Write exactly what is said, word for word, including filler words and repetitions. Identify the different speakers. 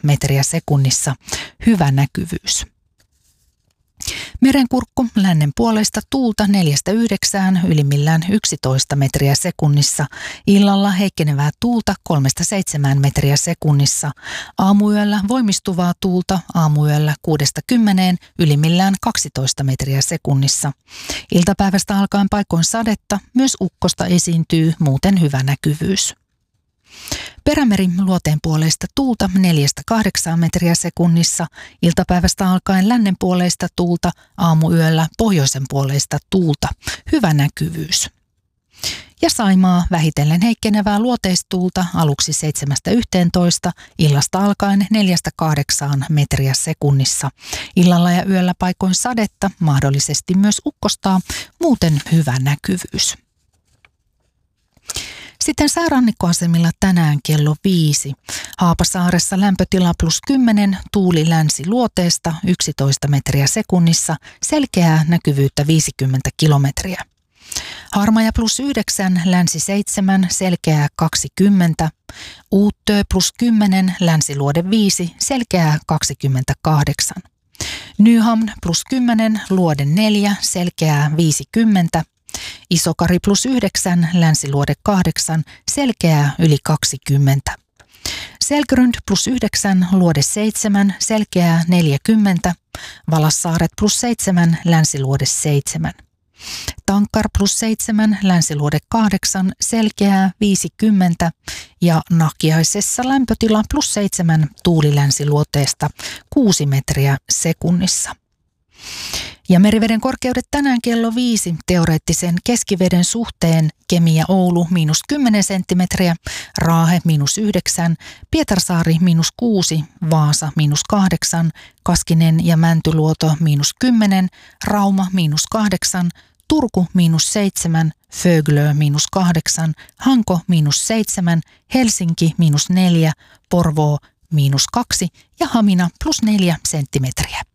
Speaker 1: metriä sekunnissa, hyvä näkyvyys. Merenkurkku lännen puoleista tuulta neljästä yhdeksään, ylimmillään yksitoista metriä sekunnissa. Illalla heikkenevää tuulta kolmesta seitsemään metriä sekunnissa. Aamuyöllä voimistuvaa tuulta, aamuyöllä kuudesta kymmeneen, ylimmillään kaksitoista metriä sekunnissa. Iltapäivästä alkaen paikoin sadetta, myös ukkosta esiintyy, muuten hyvä näkyvyys. Perämeri luoteen puoleista tuulta neljästä kahdeksaan metriä sekunnissa, iltapäivästä alkaen lännen puoleista tuulta, aamuyöllä pohjoisen puoleista tuulta, hyvä näkyvyys. Ja Saimaa vähitellen heikkenevää luoteistuulta aluksi seitsemästä yhteentoista, illasta alkaen neljästä kahdeksaan metriä sekunnissa. Illalla ja yöllä paikoin sadetta, mahdollisesti myös ukkostaa, muuten hyvä näkyvyys. Sitten säärannikkoasemilla tänään kello viisi. Haapasaaressa lämpötila plus kymmenen, tuuli länsi luoteesta yksitoista metriä sekunnissa, selkeää näkyvyyttä viisikymmentä kilometriä. Harmaja plus yhdeksän, länsi seitsemän, selkeää kaksikymmentä. Uuttöö plus kymmenen, länsiluode viisi, selkeää kaksikymmentäkahdeksan. Nyhamn plus kymmenen, luode neljä, selkeää viisikymmentä. Isokari plus yhdeksän, länsiluode kahdeksan, selkeää yli kaksikymmentä. Selgrund plus yhdeksän, luode seitsemän, selkeää neljäkymmentä. Valassaaret plus seitsemän, länsiluode seitsemän. Tankkar plus seitsemän, länsiluode kahdeksan, selkeää viisikymmentä. Ja Nahkiaisessa lämpötila plus seitsemän, tuuli länsiluoteesta kuusi metriä sekunnissa. Ja meriveden korkeudet tänään kello viisi, teoreettisen keskiveden suhteen Kemi ja Oulu miinus kymmenen senttimetriä, Raahe miinus yhdeksän, Pietarsaari miinus kuusi, Vaasa miinus kahdeksan, Kaskinen ja Mäntyluoto miinus kymmenen, Rauma miinus kahdeksan, Turku miinus seitsemän, Föglö miinus kahdeksan, Hanko miinus seitsemän, Helsinki miinus neljä, Porvoo miinus kaksi ja Hamina plus neljä senttimetriä.